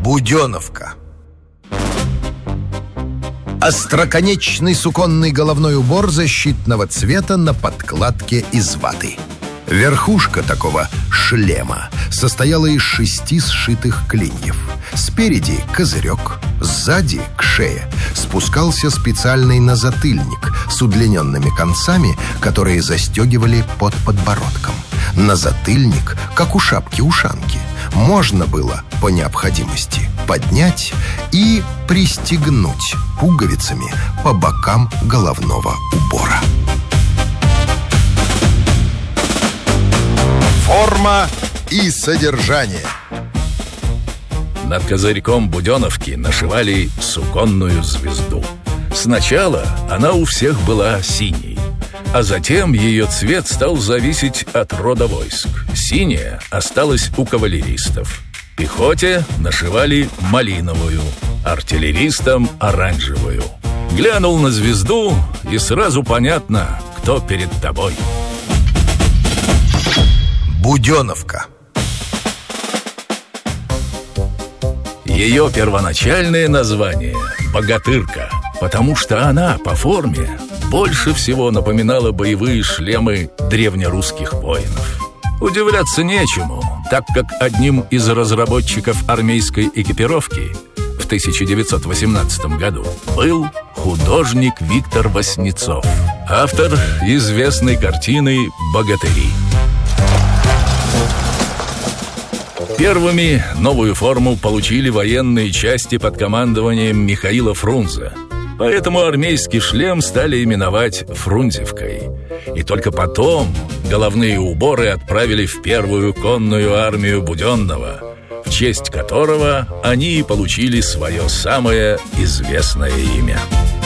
Буденовка. Остроконечный суконный головной убор защитного цвета на подкладке из ваты. Верхушка такого шлема состояла из 6 сшитых клиньев. Спереди козырек, сзади к шее спускался специальный назатыльник с удлиненными концами, которые застегивали под подбородком. Назатыльник, как у шапки-ушанки, можно было по необходимости поднять и пристегнуть пуговицами по бокам головного убора. Форма и содержание. Над козырьком Буденовки нашивали суконную звезду. Сначала она у всех была синей, а затем ее цвет стал зависеть от рода войск. Синяя осталась у кавалеристов. Пехоте нашивали малиновую, артиллеристам оранжевую. Глянул на звезду, и сразу понятно, кто перед тобой. Буденовка. Ее первоначальное название – «Богатырка», потому что она по форме больше всего напоминала боевые шлемы древнерусских воинов. Удивляться нечему, так как одним из разработчиков армейской экипировки в 1918 году был художник Виктор Васнецов, автор известной картины «Богатыри». Первыми новую форму получили военные части под командованием Михаила Фрунзе. Поэтому армейский шлем стали именовать Фрунзевкой. И только потом головные уборы отправили в первую конную армию Буденного, в честь которого они и получили свое самое известное имя.